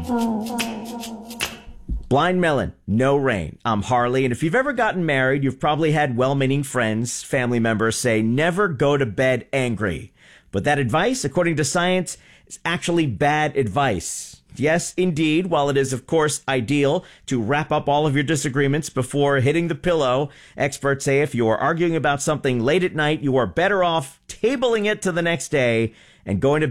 Blind Melon, no rain. I'm Harley, and if you've ever gotten married, you've probably had well-meaning friends, family members say, never go to bed angry. But that advice, according to science, is actually bad advice. Yes, indeed, while it is, of course, ideal to wrap up all of your disagreements before hitting the pillow, experts say if you are arguing about something late at night, you are better off tabling it to the next day and going to